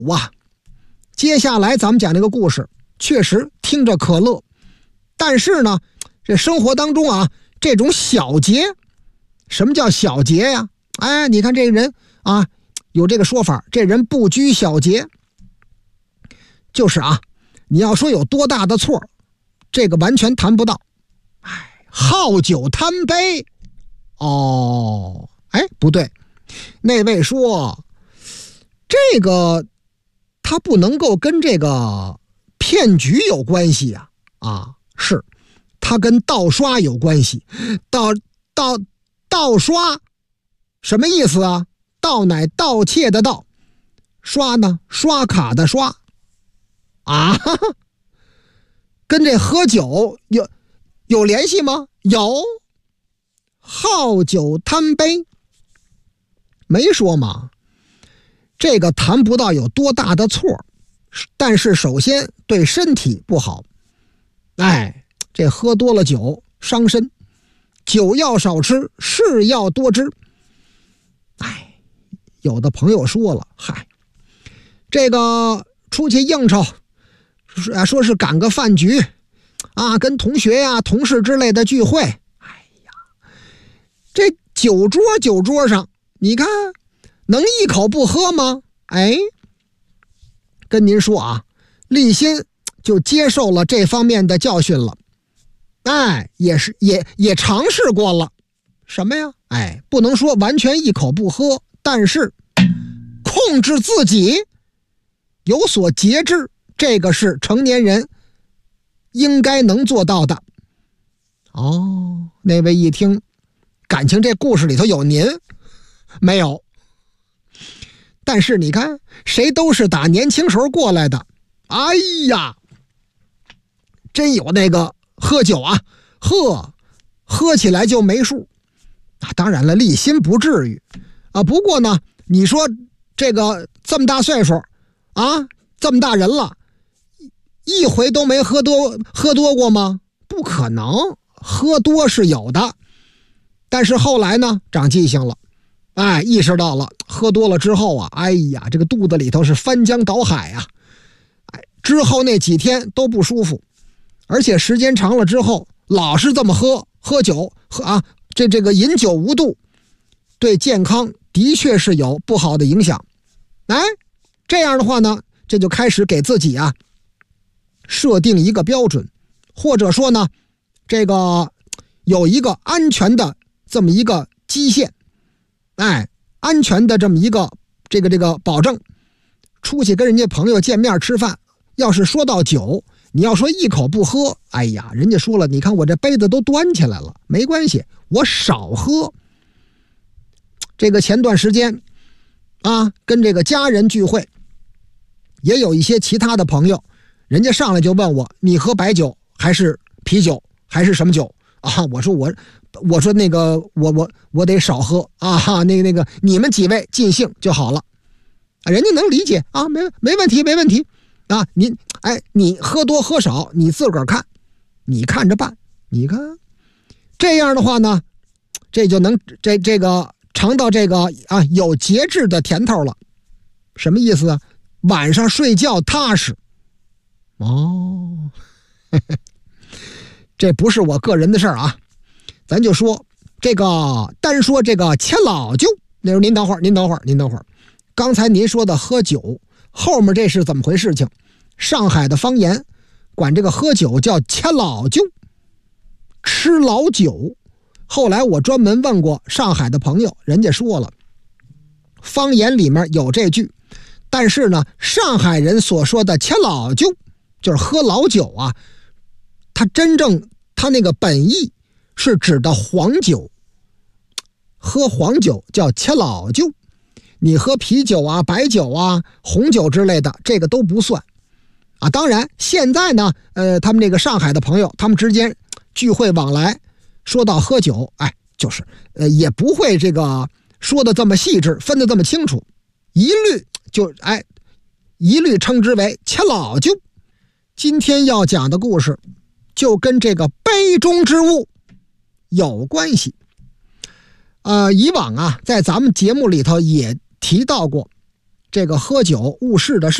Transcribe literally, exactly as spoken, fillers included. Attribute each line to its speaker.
Speaker 1: 啊。接下来咱们讲这个故事，确实听着可乐，但是呢，这生活当中啊，这种小节，什么叫小节呀？哎，你看这个人啊，有这个说法，这人不拘小节，就是啊，你要说有多大的错，这个完全谈不到。哎，好酒贪杯，哦，哎，不对，那位说这个他不能够跟这个骗局有关系呀、啊？啊，是，他跟盗刷有关系。盗盗盗刷什么意思啊？盗乃盗窃的盗，刷呢刷卡的刷啊，跟这喝酒有有联系吗？有，好酒贪杯，没说嘛。这个谈不到有多大的错，但是首先对身体不好。哎，这喝多了酒伤身，酒要少吃，事要多知。哎，有的朋友说了，嗨，这个出去应酬，说是赶个饭局啊，跟同学呀、同事之类的聚会。哎呀，这酒桌酒桌上，你看能一口不喝吗？哎，跟您说啊，立新就接受了这方面的教训了。哎，也是也也尝试过了。什么呀？哎，不能说完全一口不喝，但是控制自己，有所节制，这个是成年人应该能做到的。哦，那位一听，感情这故事里头有您没有？但是你看，谁都是打年轻时候过来的。哎呀，真有那个喝酒啊，喝喝起来就没数啊。当然了，立新不至于啊。不过呢，你说这个这么大岁数啊，这么大人了，一回都没喝多喝多过吗？不可能，喝多是有的，但是后来呢，长记性了。哎，意识到了，喝多了之后啊，哎呀，这个肚子里头是翻江倒海啊！哎，之后那几天都不舒服，而且时间长了之后，老是这么喝喝酒喝啊，这这个饮酒无度，对健康的确是有不好的影响。哎，这样的话呢，这就开始给自己啊设定一个标准，或者说呢，这个有一个安全的这么一个基线。哎，安全的这么一个这个这个保证，出去跟人家朋友见面吃饭，要是说到酒，你要说一口不喝，哎呀，人家说了，你看我这杯子都端起来了，没关系，我少喝。这个前段时间啊，跟这个家人聚会，也有一些其他的朋友，人家上来就问我，你喝白酒还是啤酒还是什么酒啊？我说我我说那个我我我得少喝啊，那个那个你们几位尽兴就好了，人家能理解啊，没没问题没问题啊，你哎你喝多喝少你自个儿看，你看着办，你看这样的话呢，这就能这这个尝到这个啊有节制的甜头了。什么意思啊？晚上睡觉踏实。哦，呵呵，这不是我个人的事儿啊。咱就说这个，单说这个千老酒，那时候您等会儿，您等会儿，您等会儿。刚才您说的喝酒，后面这是怎么回事情？上海的方言管这个喝酒叫千老酒，吃老酒。后来我专门问过上海的朋友，人家说了，方言里面有这句，但是呢，上海人所说的千老酒，就是喝老酒啊，它真正它那个本意是指的黄酒，喝黄酒叫千老酒，你喝啤酒啊、白酒啊、红酒之类的，这个都不算啊。当然，现在呢，呃，他们那个上海的朋友，他们之间聚会往来，说到喝酒，哎，就是呃，也不会这个说的这么细致，分得这么清楚，一律就哎，一律称之为千老酒。今天要讲的故事，就跟这个杯中之物有关系。呃，以往啊，在咱们节目里头也提到过， 这个喝酒误事的事。